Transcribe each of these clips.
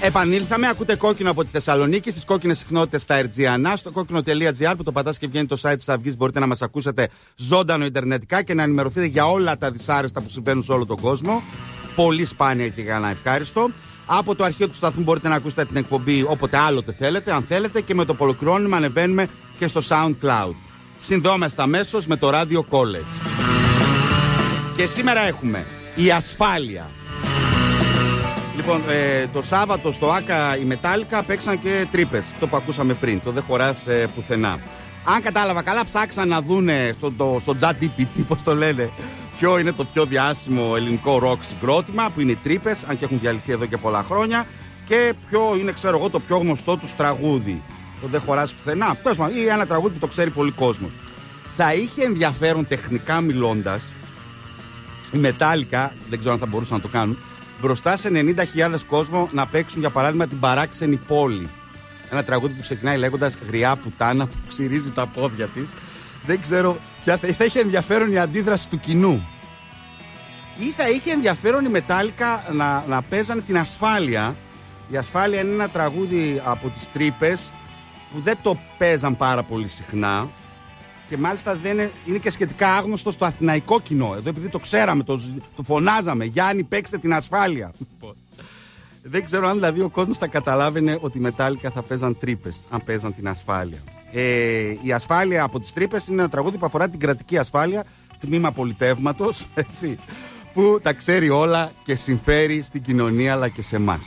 Επανήλθαμε, ακούτε Κόκκινο από τη Θεσσαλονίκη, στις κόκκινες συχνότητες στα Ερτζιανά, στο κόκκινο.gr που το πατάς και βγαίνει το site της Αυγής. Μπορείτε να μας ακούσετε ζωντανό ιντερνετικά και να ενημερωθείτε για όλα τα δυσάρεστα που συμβαίνουν σε όλο τον κόσμο. Πολύ σπάνια και κανένα ευχάριστο. Από το αρχείο του σταθμού μπορείτε να ακούσετε την εκπομπή όποτε άλλοτε θέλετε, αν θέλετε, και με το ολοκληρώνουμε ανεβαίνουμε και στο SoundCloud. Συνδεόμαστε αμέσως με το Radio College. Και σήμερα έχουμε η ασφάλεια. Λοιπόν, το Σάββατο στο ΆΚΑ η Μετάλλικα παίξαν και τρύπες. Αυτό που ακούσαμε πριν. Το δεν χωράς πουθενά. Αν κατάλαβα καλά, ψάξαν να δούνε στο ChatGPT, πώς το λένε, ποιο είναι το πιο διάσημο ελληνικό ροκ συγκρότημα, που είναι οι τρύπες, αν και έχουν διαλυθεί εδώ και πολλά χρόνια, και ποιο είναι, ξέρω εγώ, το πιο γνωστό τους τραγούδι. Το δεν χωράς πουθενά. Ή ένα τραγούδι που το ξέρει πολύ κόσμος. Θα είχε ενδιαφέρον τεχνικά μιλώντας η Μετάλλικα, δεν ξέρω αν θα μπορούσαν να το κάνουν, μπροστά σε 90.000 κόσμο να παίξουν για παράδειγμα την Παράξενη Πόλη. Ένα τραγούδι που ξεκινάει λέγοντας «Γριά πουτάνα που ξυρίζει τα πόδια της». Δεν ξέρω ποια θα είχε ενδιαφέρον η αντίδραση του κοινού. Ή θα είχε ενδιαφέρον η Μετάλλικα να παίζανε την Ασφάλεια. Η Ασφάλεια είναι ένα τραγούδι από τις τρύπες που δεν το παίζαν πάρα πολύ συχνά. Και μάλιστα είναι και σχετικά άγνωστο στο αθηναϊκό κοινό. Εδώ επειδή το ξέραμε, το φωνάζαμε. Γιάννη, παίξτε την Ασφάλεια. Δεν ξέρω αν δηλαδή ο κόσμος θα καταλάβαινε ότι οι Μετάλλικα θα παίζαν τρύπες, αν παίζαν την Ασφάλεια. Η Ασφάλεια από τις τρύπες είναι ένα τραγούδι που αφορά την κρατική ασφάλεια, τμήμα πολιτεύματος, έτσι, που τα ξέρει όλα και συμφέρει στην κοινωνία αλλά και σε εμάς.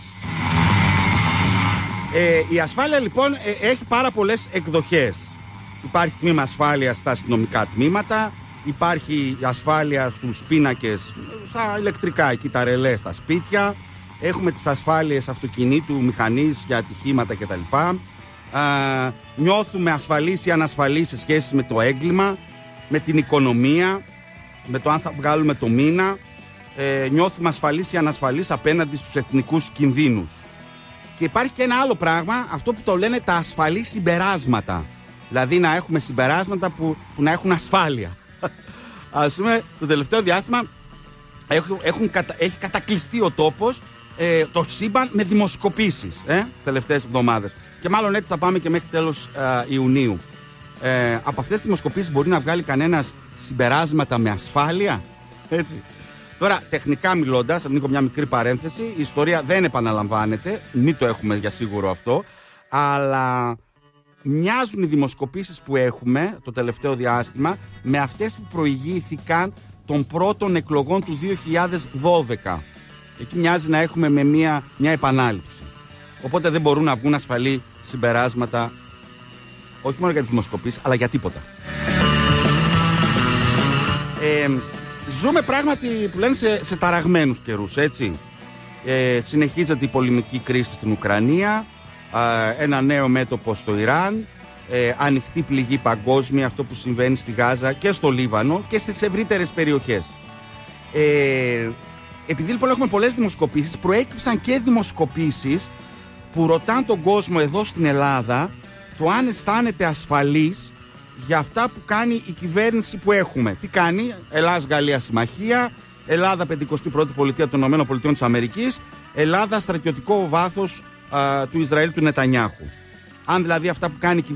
Η Ασφάλεια λοιπόν έχει πάρα πολλές εκδοχές. Υπάρχει τμήμα ασφάλεια στα αστυνομικά τμήματα, υπάρχει ασφάλεια στους πίνακες, στα ηλεκτρικά, εκεί τα ρελέ στα σπίτια. Έχουμε τις ασφάλειες αυτοκινήτου, μηχανής για ατυχήματα κτλ. Νιώθουμε ασφαλείς ή ανασφαλείς σε σχέση με το έγκλημα, με την οικονομία, με το αν θα βγάλουμε το μήνα. Νιώθουμε ασφαλείς ή ανασφαλείς απέναντι στους εθνικούς κινδύνους. Και υπάρχει και ένα άλλο πράγμα, αυτό που το λένε τα ασφαλή συμπεράσματα. Δηλαδή να έχουμε συμπεράσματα που να έχουν ασφάλεια. Ας πούμε, το τελευταίο διάστημα έχει κατακλειστεί ο τόπος, το σύμπαν, με δημοσκοπήσεις τις τελευταίες εβδομάδες. Και μάλλον έτσι θα πάμε και μέχρι τέλος Ιουνίου. Από αυτές τις δημοσκοπήσεις μπορεί να βγάλει κανένας συμπεράσματα με ασφάλεια? Έτσι. Τώρα, τεχνικά μιλώντας, ανοίγω μια μικρή παρένθεση, η ιστορία δεν επαναλαμβάνεται, μην το έχουμε για σίγουρο αυτό, αλλά μοιάζουν οι δημοσκοπήσεις που έχουμε το τελευταίο διάστημα με αυτές που προηγήθηκαν των πρώτων εκλογών του 2012. Εκεί μοιάζει να έχουμε με μια επανάληψη. Οπότε δεν μπορούν να βγουν ασφαλή συμπεράσματα, όχι μόνο για τις δημοσκοπήσεις, αλλά για τίποτα. Ζούμε πράγματι που λένε σε ταραγμένους καιρούς, έτσι. Συνεχίζεται η πολεμική κρίση στην Ουκρανία, ένα νέο μέτωπο στο Ιράν, ανοιχτή πληγή παγκόσμια, αυτό που συμβαίνει στη Γάζα και στο Λίβανο και στις ευρύτερες περιοχές. Επειδή λοιπόν έχουμε πολλές δημοσκοπήσεις, προέκυψαν και δημοσκοπήσεις που ρωτάνε τον κόσμο εδώ στην Ελλάδα το αν αισθάνεται ασφαλής για αυτά που κάνει η κυβέρνηση που έχουμε. Τι κάνει? Ελλάς-Γαλλία συμμαχία, Ελλάδα 51η πολιτεία των ΗΠΑ, Ελλάδα στρατιωτικό βάθος του Ισραήλ του Νετανιάχου. Αν δηλαδή αυτά που κάνει η κυβέρνηση